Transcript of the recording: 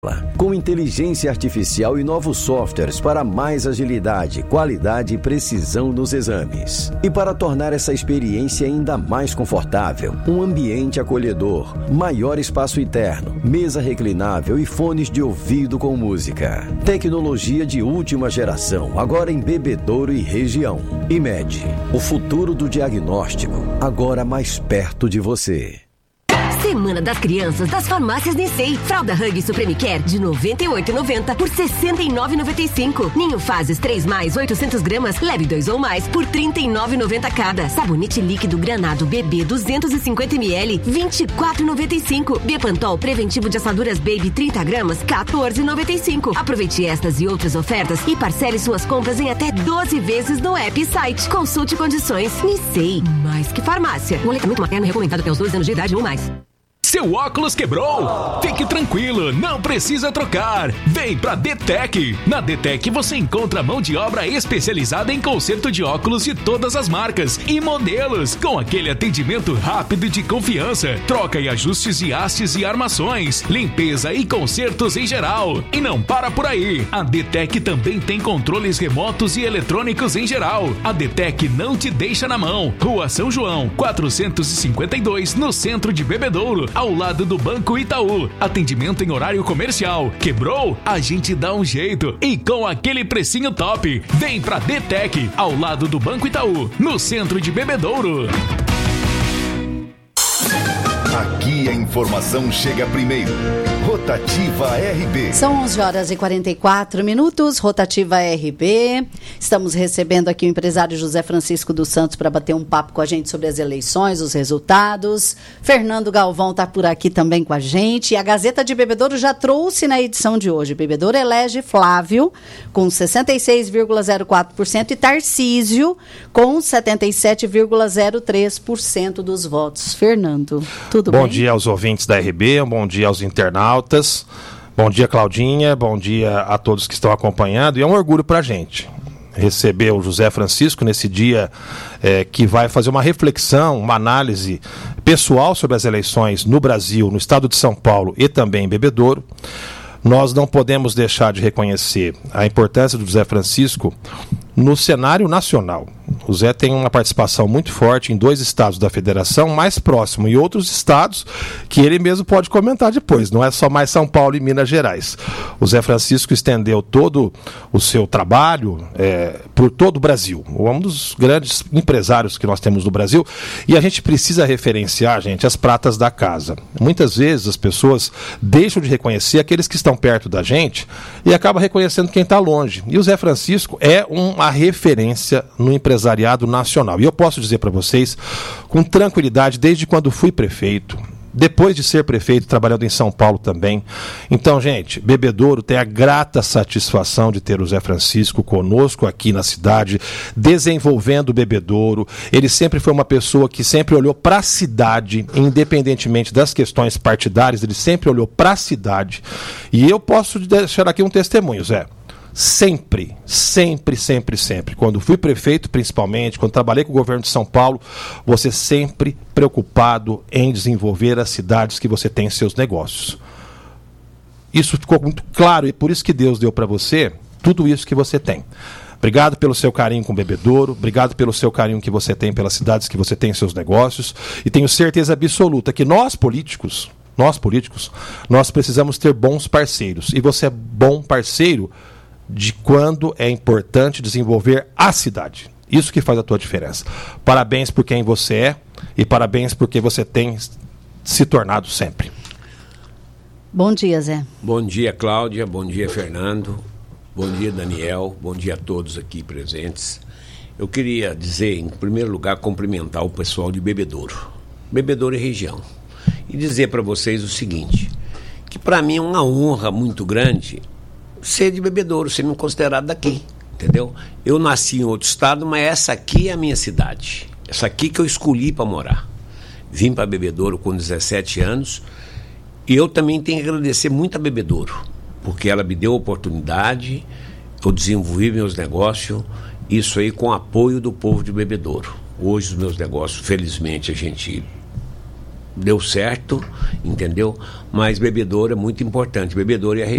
Com inteligência artificial e novos softwares para mais agilidade, qualidade e precisão nos exames. E para tornar essa experiência ainda mais confortável, um ambiente acolhedor, maior espaço interno, mesa reclinável e fones de ouvido com música. Tecnologia de última geração, agora em Bebedouro e região. IMED, o futuro do diagnóstico, agora mais perto de você. Semana das Crianças das Farmácias Nissei. Fralda Hug Supreme Care de R$ 98,90 por R$ 69,95. Ninho Fases 3+, 800 gramas, leve 2 ou mais por R$ 39,90 cada. Sabonete líquido Granado Bebê 250 ml, R$ 24,95. Bepantol Preventivo de Assaduras Baby 30 gramas, R$ 14,95. Aproveite estas e outras ofertas e parcele suas compras em até 12 vezes no app e site. Consulte condições. Nissei, mais que farmácia. O aleitamento materno recomendado até os 12 anos de idade ou mais. Seu óculos quebrou? Fique tranquilo, não precisa trocar. Vem pra DTEC. Na DTEC você encontra mão de obra especializada em conserto de óculos de todas as marcas e modelos, com aquele atendimento rápido e de confiança. Troca e ajustes de hastes e armações, limpeza e consertos em geral. E não para por aí. A DTEC também tem controles remotos e eletrônicos em geral. A DTEC não te deixa na mão. Rua São João, 452, no centro de Bebedouro, ao lado do Banco Itaú. Atendimento em horário comercial. Quebrou? A gente dá um jeito. E com aquele precinho top. Vem pra DTEC, ao lado do Banco Itaú, no centro de Bebedouro. Aqui a informação chega primeiro. Rotativa RB. São 11h44, Rotativa RB. Estamos recebendo aqui o empresário José Francisco dos Santos para bater um papo com a gente sobre as eleições, os resultados. Fernando Galvão está por aqui também com a gente. E a Gazeta de Bebedouro já trouxe na edição de hoje. Bebedouro elege Flávio com 66,04% e Tarcísio com 77,03% dos votos. Fernando, tudo bem? Bom dia aos ouvintes da RB, bom dia aos internautas. Bom dia, Claudinha, bom dia a todos que estão acompanhando. E é um orgulho para a gente receber o José Francisco nesse dia que vai fazer uma reflexão, uma análise pessoal sobre as eleições no Brasil, no estado de São Paulo e também em Bebedouro. Nós não podemos deixar de reconhecer a importância do José Francisco no cenário nacional. O Zé tem uma participação muito forte em 2 estados da federação, mais próximo, e outros estados que ele mesmo pode comentar depois, não é só mais São Paulo e Minas Gerais. O Zé Francisco estendeu todo o seu trabalho por todo o Brasil. Um dos grandes empresários que nós temos no Brasil, e a gente precisa referenciar, gente, as pratas da casa. Muitas vezes as pessoas deixam de reconhecer aqueles que estão perto da gente e acabam reconhecendo quem está longe. E o Zé Francisco é uma referência no empresariado nacional. E eu posso dizer para vocês, com tranquilidade, desde quando fui prefeito, depois de ser prefeito, trabalhando em São Paulo também. Então, gente, Bebedouro tem a grata satisfação de ter o Zé Francisco conosco aqui na cidade, desenvolvendo Bebedouro. Ele sempre foi uma pessoa que sempre olhou para a cidade, independentemente das questões partidárias, ele sempre olhou para a cidade. E eu posso deixar aqui um testemunho, Zé. Sempre, quando fui prefeito, principalmente, quando trabalhei com o governo de São Paulo, você sempre preocupado em desenvolver as cidades que você tem seus negócios. Isso ficou muito claro e por isso que Deus deu para você tudo isso que você tem. Obrigado pelo seu carinho com o Bebedouro, obrigado pelo seu carinho que você tem pelas cidades que você tem seus negócios, e tenho certeza absoluta que nós políticos, nós precisamos ter bons parceiros, e você é bom parceiro de quando é importante desenvolver a cidade. Isso que faz a tua diferença. Parabéns por quem você é e parabéns por quem você tem se tornado sempre. Bom dia, Zé. Bom dia, Cláudia. Bom dia, Fernando. Bom dia, Daniel. Bom dia a todos aqui presentes. Eu queria dizer, em primeiro lugar, cumprimentar o pessoal de Bebedouro e região. E dizer para vocês o seguinte, que para mim é uma honra muito grande ser de Bebedouro, ser me considerado daqui, entendeu? Eu nasci em outro estado, mas essa aqui é a minha cidade. Essa aqui que eu escolhi para morar. Vim para Bebedouro com 17 anos e eu também tenho que agradecer muito a Bebedouro, porque ela me deu a oportunidade, eu desenvolvi meus negócios, isso aí com o apoio do povo de Bebedouro. Hoje os meus negócios, felizmente, a gente deu certo, entendeu? Mas bebedouro é muito importante. Bebedouro é a